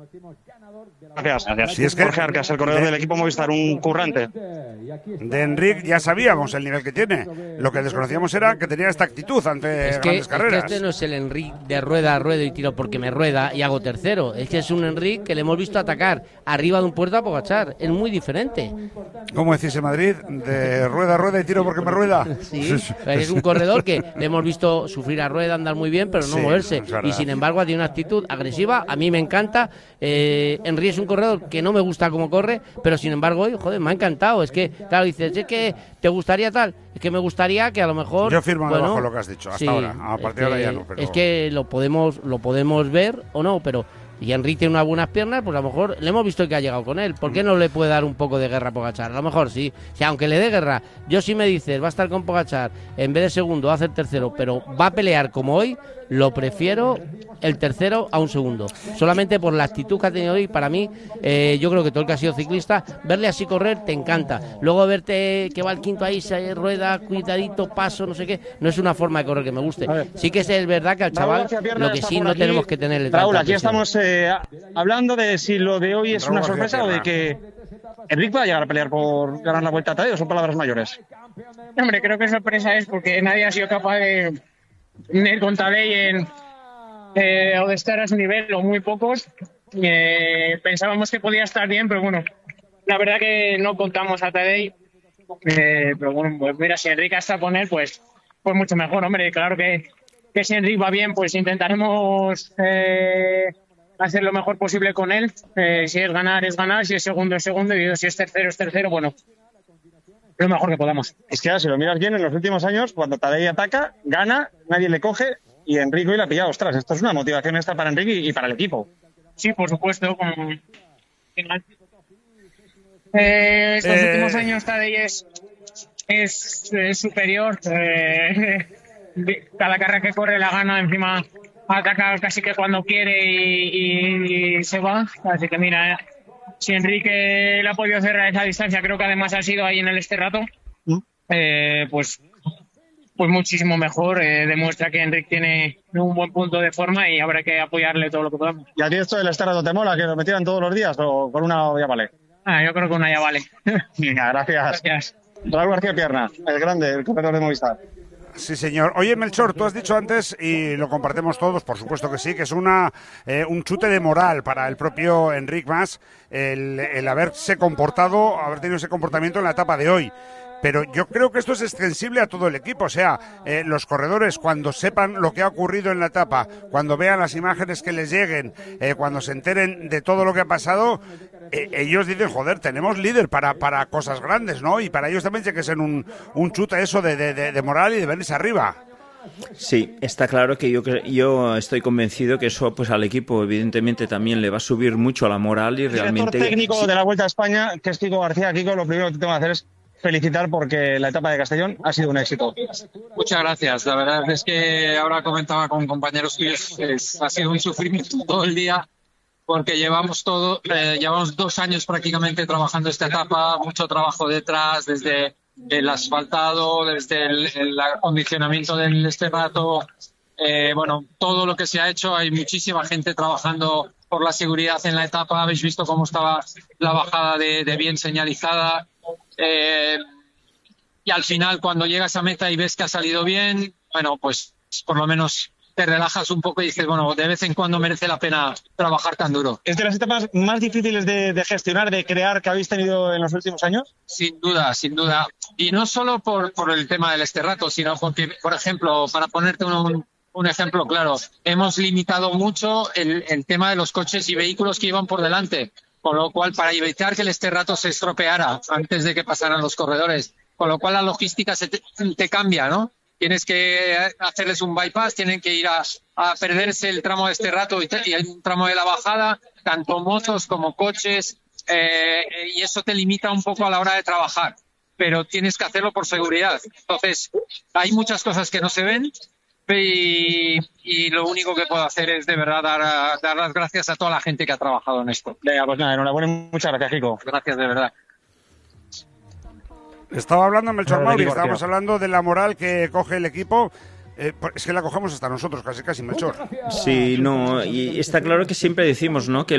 Gracias. Si es que Jorge Arcas, el corredor del equipo Movistar, un currante. De Enric ya sabíamos el nivel que tiene. Lo que desconocíamos era que tenía esta actitud ante grandes carreras. Es que este no es el Enric de rueda a rueda y tiro porque me rueda y hago tercero. Es que es un Enric que le hemos visto atacar arriba de un puerto a Pogačar. Es muy diferente. ¿Cómo decís en Madrid? De rueda a rueda y tiro porque me rueda. Sí, es un corredor que le hemos visto sufrir a rueda, andar muy bien, pero no moverse. Y sin embargo, tiene una actitud agresiva. A mí me encanta. Enric es un corredor que no me gusta cómo corre, pero sin embargo, hoy, joder, me ha encantado. Es que, claro, dices, es que te gustaría tal. Es que me gustaría que a lo mejor. Yo firmo debajo lo que has dicho hasta ahora. A partir de ahora ya no. Pero... Es que lo podemos ver o no, pero. Y Enric tiene unas buenas piernas, pues a lo mejor le hemos visto que ha llegado con él. ¿Por qué no le puede dar un poco de guerra a Pogačar? A lo mejor sí. Si aunque le dé guerra, yo sí me dices, va a estar con Pogačar, en vez de segundo va a hacer tercero, pero va a pelear como hoy, lo prefiero el tercero a un segundo. Solamente por la actitud que ha tenido hoy, para mí, yo creo que todo el que ha sido ciclista, verle así correr te encanta. Luego verte que va el quinto ahí, se rueda, cuidadito, paso, no sé qué, no es una forma de correr que me guste. Sí que es verdad que al chaval, lo que sí no tenemos que tenerle tanta Raúl, aquí presión. estamos hablando de si lo de hoy es una sorpresa o de que Enric va a llegar a pelear por ganar la Vuelta a Tadeo. Son palabras mayores. Hombre, creo que sorpresa es porque nadie ha sido capaz de ir con Tadej o de estar a su nivel, o muy pocos. Pensábamos que podía estar bien, pero bueno, la verdad que no contamos a Tadej. Pero bueno, pues mira, si Enric está con él, pues mucho mejor, hombre. Claro que si Enric va bien, pues intentaremos hacer lo mejor posible con él. Si es ganar, si es segundo, es segundo, y si es tercero, bueno, lo mejor que podamos. Es que ahora, si lo miras bien, en los últimos años, cuando Tadej ataca, gana, nadie le coge, y Enric hoy la ha pillado. Ostras, esto es una motivación extra para Enric y para el equipo. Sí, por supuesto. Estos últimos años Tadej es superior. Cada carrera que corre la gana, encima ataca casi que cuando quiere y se va. Así que mira, si Enrique le ha podido cerrar esa distancia, creo que además ha sido ahí en el Esterrato, pues muchísimo mejor. Demuestra que Enric tiene un buen punto de forma y habrá que apoyarle todo lo que podamos. ¿Y a ti esto del Esterrato te mola, que lo metieran todos los días o con una ya vale? Yo creo que una ya vale. Venga, gracias. Raúl García Pierna, el grande, el corredor de Movistar. Sí, señor. Oye, Melchor, tú has dicho antes, y lo compartimos todos, por supuesto que sí, que es un chute de moral para el propio Enric Mas el haber tenido ese comportamiento en la etapa de hoy. Pero yo creo que esto es extensible a todo el equipo. O sea, los corredores, cuando sepan lo que ha ocurrido en la etapa, cuando vean las imágenes que les lleguen, cuando se enteren de todo lo que ha pasado, ellos dicen, joder, tenemos líder para cosas grandes, ¿no? Y para ellos también tiene que ser un chute eso de moral y de venirse arriba. Sí, está claro que yo estoy convencido que eso pues al equipo evidentemente también le va a subir mucho a la moral y realmente... El director técnico de la Vuelta a España, que es Kiko García. Kiko, lo primero que tengo que hacer es felicitar porque la etapa de Castellón ha sido un éxito. Muchas gracias. La verdad es que ahora comentaba con compañeros que ha sido un sufrimiento todo el día porque llevamos 2 años prácticamente trabajando esta etapa, mucho trabajo detrás, desde el asfaltado, desde el acondicionamiento del Esterrato, todo lo que se ha hecho. Hay muchísima gente trabajando por la seguridad en la etapa. Habéis visto cómo estaba la bajada de bien señalizada. Y al final, cuando llegas a meta y ves que ha salido bien, bueno, pues por lo menos te relajas un poco y dices, bueno, de vez en cuando merece la pena trabajar tan duro. ¿Es de las etapas más difíciles de gestionar, de crear, que habéis tenido en los últimos años? Sin duda, sin duda. Y no solo por el tema del Esterrato, sino porque, por ejemplo, para ponerte un ejemplo claro, hemos limitado mucho el tema de los coches y vehículos que iban por delante. Con lo cual, para evitar que el Esterrato se estropeara antes de que pasaran los corredores, con lo cual la logística te cambia, ¿no? Tienes que hacerles un bypass, tienen que ir a perderse el tramo de Esterrato y hay un tramo de la bajada, tanto motos como coches, y eso te limita un poco a la hora de trabajar, pero tienes que hacerlo por seguridad. Entonces, hay muchas cosas que no se ven, y lo único que puedo hacer es de verdad dar las gracias a toda la gente que ha trabajado en esto. Venga, pues nada, enhorabuena y muchas gracias, Kiko. Gracias, de verdad. Estaba hablando Melchor Mauri, estábamos hablando de la moral que coge el equipo. Es que la cogemos hasta nosotros, casi, Melchor. Sí, no, y está claro que siempre decimos, ¿no?, que